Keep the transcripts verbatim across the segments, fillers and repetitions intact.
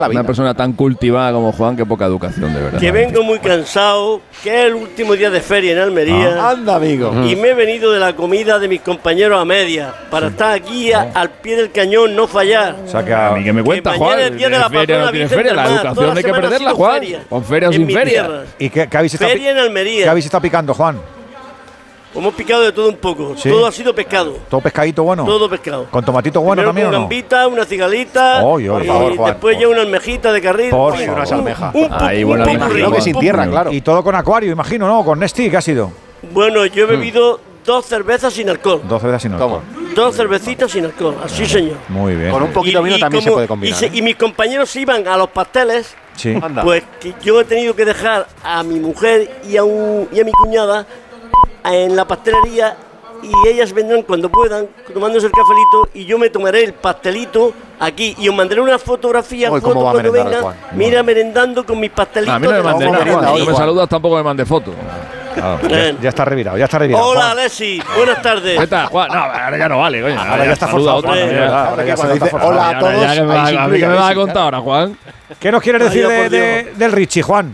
Una persona tan cultivada como Juan, qué poca educación, de verdad. Que vengo muy cansado, que es el último día de feria en Almería. Ah, anda, amigo. Y me he venido de la comida de mis compañeros a media, para sí. estar aquí a, al pie del cañón, no fallar. O sea, que a mí que me cuenta, que Juan, el día de la feria no tiene feria, la educación hay que perderla, Juan. Feria, con feria o sin feria. ¿Y qué, qué habéis estado feria en Almería. ¿Qué habéis estado picando, Juan? Hemos picado de todo un poco. ¿Sí? Todo ha sido pescado. ¿Todo pescadito bueno? Todo pescado. ¿Con tomatito bueno Primero también con o no? gambita, una cigalita. Oh, yo, y favor, Juan, después ya una almejita de carril. Por y unas almejas. Ahí, bueno, me imagino que sin tierra, claro. Y todo con acuario, imagino, ¿no? Con Nesti, ¿qué ha sido? Bueno, yo he bebido mm. dos cervezas sin alcohol. Dos cervezas sin alcohol. Dos cervecitas sin alcohol, así señor. Muy bien. Con un poquito de vino también como, se puede combinar. Y, se, ¿eh? y mis compañeros iban a los pasteles. Sí. Pues que yo he tenido que dejar a mi mujer y a, un, y a mi cuñada en la pastelería. Y ellas vendrán cuando puedan, tomándose el cafelito, y yo me tomaré el pastelito aquí y os mandaré una fotografía Uy, foto ¿cómo va cuando a merendar, venga. Juan? Mira, merendando con mis pastelitos. No, a mí no me mandé nada, Juan. No me saludas, tampoco me mandé fotos. Ah, ya, ya está revirado, ya está revirado. Hola, Juan. Alexi, buenas tardes. ¿Qué tal, Juan? No, ahora ya no vale, coño. Ahora ya está forzado. Otra, Juan, ya, ahora ahora ya cuando se dice forzado. hola a todos, ya, ya, ahí a mí que me vas a contar ahora, Juan. ¿Qué nos quieres decir Ay, de, por de, del Richie, Juan?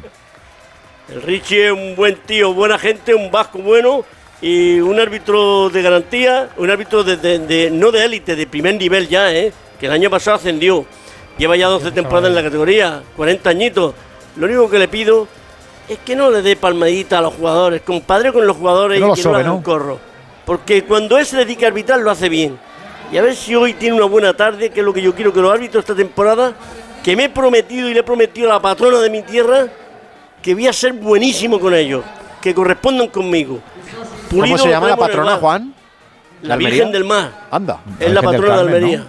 El Richie es un buen tío, buena gente, un vasco bueno y un árbitro de garantía, un árbitro de, de, de no de élite, de primer nivel ya, ¿eh? Que el año pasado ascendió. Lleva ya doce temporadas en la categoría, cuarenta añitos. Lo único que le pido es que no le dé palmadita a los jugadores, compadre con los jugadores no y que sobe, no hagan ¿no? corro. Porque cuando él se dedica a arbitrar lo hace bien. Y a ver si hoy tiene una buena tarde, que es lo que yo quiero que los árbitros esta temporada, que me he prometido y le he prometido a la patrona de mi tierra que voy a ser buenísimo con ellos, que correspondan conmigo. Pulido. ¿Cómo se llama la patrona, Juan? La Virgen del Mar. Anda. Es la patrona de Almería.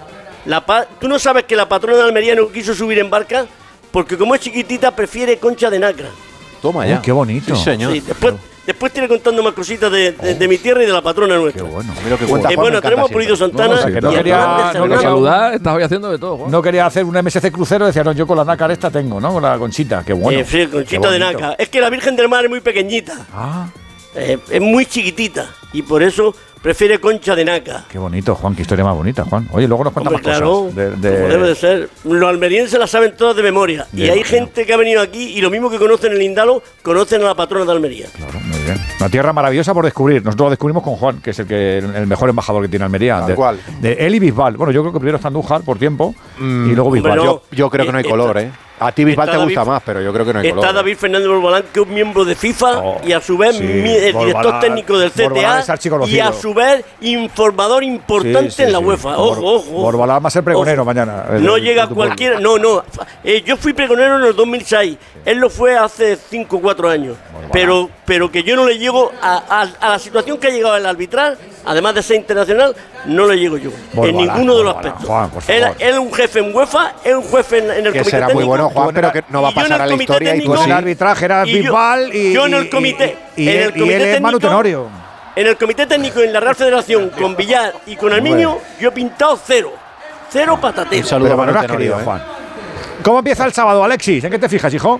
La pa ¿Tú no sabes que la patrona de Almería no quiso subir en barca? Porque como es chiquitita prefiere concha de nacra. Toma ya. Oh, qué bonito. Sí, señor. Sí, después, después te iré contando más cositas de, de, de mi tierra y de la patrona nuestra. Qué bueno. A mí lo que cuenta Eh, Juan bueno, me tenemos encanta Pulido siempre. Santana No, no, que no y quería- Hernández no Por Fernando. saludar, estás hoy haciendo de todo, Juan. No quería hacer un M S C crucero, decía, no, yo con la nácar esta tengo, ¿no? Con la conchita, qué bueno. Eh, sí, conchita de naca. Es que la Virgen del Mar es muy pequeñita. Ah, Eh, es muy chiquitita. Y por eso prefiere concha de naca. qué bonito, Juan, qué historia más bonita, Juan. Oye, luego nos cuentas Hombre, más claro, cosas. De, de- como debe de ser. Los almerienses la saben todas de memoria. Bien, y hay bien. gente que ha venido aquí y lo mismo que conocen el Indalo, conocen a la patrona de Almería. Claro, muy bien. Una tierra maravillosa por descubrir. Nosotros lo descubrimos con Juan, que es el que el mejor embajador que tiene Almería. Tal de, cual. De él y Bisbal. Bueno, yo creo que primero está Andújar por tiempo Mm, y luego hombre, Bisbal. no. Yo, yo creo que no hay Eh, color, está- ¿eh? A ti Bisbal te está gusta David- más, pero yo creo que no hay Está color. David Fernández Borbalán, que es un miembro de FIFA Oh, y a su vez sí, mi- el director Borbalán- técnico del Borbalán C T es A archiconocido. y a su vez informador importante Sí, sí, en la sí. UEFA. Bor- Ojo, ojo. Borbalán va a ser pregonero Ojo. mañana. No Eh, llega de tu cualquiera. No, no. Eh, yo fui pregonero en el dos mil seis. Él lo fue hace cinco o cuatro años. Pero, pero que yo no le llego a, a- a la situación que ha llegado el arbitrar, además de ser internacional, no le llego yo. Borbalán, en ninguno de los Borbalán. aspectos. Juan, por él, favor. él es un jefe en UEFA, es un jefe en, en el Que comité será técnico. muy bueno, Juan, Tú en pero el- que no va a y yo en pasar el a la comité historia y técnico- tú Tú en sí. el arbitraje eras Y yo- Bisbal y, yo en el y- comité- y, y, en el él- y comité él es Manu técnico- Tenorio. En el comité técnico en la Real Federación con Villar y con Armiño, yo he pintado cero. Cero Un patatero. saludo Pero para no has Tenorio, querido, ¿eh? Juan. ¿Cómo empieza el sábado, Alexis? ¿En qué te fijas, hijo?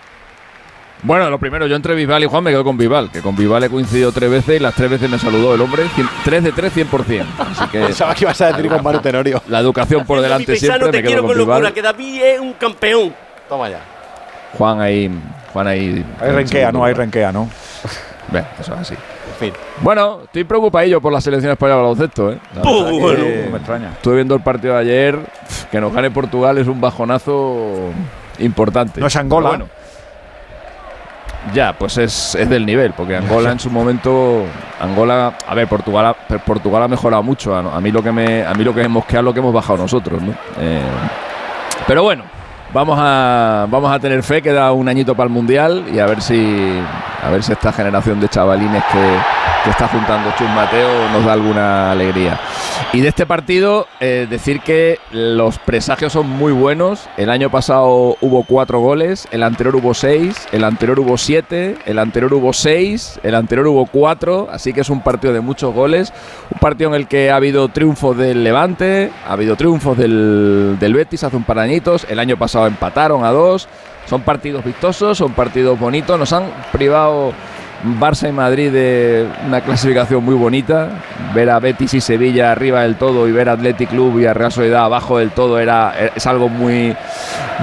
Bueno, lo primero, yo entre Bisbal y Juan me quedo con Bisbal, que con Bisbal he coincidido tres veces y las tres veces me saludó el hombre, cien- tres de tres, cien por cien. Así que Pensaba que ibas a decir con Manu Tenorio. la educación por delante Mi paisano, siempre, te me quiero quedo con con locura, Bisbal. que David es un campeón. Toma ya. Juan ahí, Juan ahí. Hay renquea, ¿no? Hay renquea, ¿no? Ve, eso es así. En fin. Bueno, estoy preocupadillo por la selección española de baloncesto, ¿eh? La Puh, verdad que bueno. Eh, me extraña. Estuve viendo el partido de ayer, que nos gane Portugal es un bajonazo importante. No es Angola. Pero bueno, ya, pues es, es del nivel, porque Angola en su momento, Angola, a ver, Portugal, ha- Portugal ha mejorado mucho. A, a mí lo que me, a mí lo que me mosquea es lo que hemos bajado nosotros, ¿no? Eh, pero bueno, vamos a, vamos a tener fe, queda un añito para el mundial y a ver si, a ver si esta generación de chavalines que, que está juntando Chus Mateo nos da alguna alegría. Y de este partido, eh, decir que los presagios son muy buenos. El año pasado hubo cuatro goles, el anterior hubo seis, el anterior hubo siete, el anterior hubo seis, el anterior hubo cuatro, así que es un partido de muchos goles, un partido en el que ha habido triunfos del Levante, ha habido triunfos del, del Betis hace un par de añitos, el año pasado empataron a dos, son partidos vistosos, son partidos bonitos, nos han privado Barça y Madrid de una clasificación muy bonita. Ver a Betis y Sevilla arriba del todo y ver a Athletic Club y a Real Sociedad abajo del todo era, es algo muy,